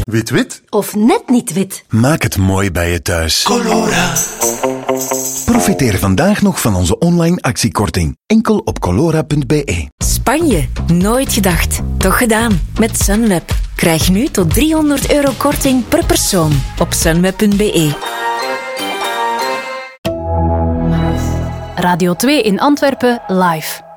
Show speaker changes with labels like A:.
A: Wit-wit?
B: Of net niet wit.
A: Maak het mooi bij je thuis.
C: Colora.
A: Profiteer vandaag nog van onze online actiekorting. Enkel op colora.be.
D: Spanje, nooit gedacht. Toch gedaan. Met Sunweb. Krijg nu tot €300 korting per persoon op sunweb.be.
B: Radio 2 in Antwerpen live.